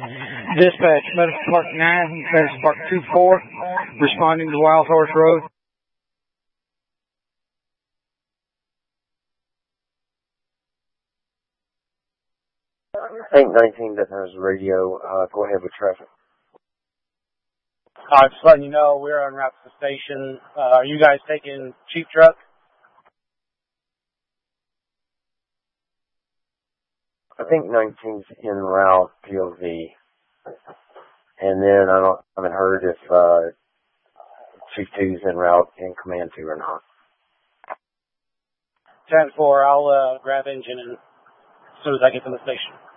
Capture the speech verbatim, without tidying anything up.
Dispatch, Medicine Park nine, Medicine Park two four, responding to Wild Horse Road. Tank nineteen that has radio, uh, go ahead with traffic. Uh, just letting you know, we're en route to the station. Uh, are you guys taking Cheap Truck? I think nineteen's en route, P O V. And then I don't, I haven't heard if, uh, Chief two's en route in Command two or not. ten four, I'll, uh, grab engine and as soon as I get to the station.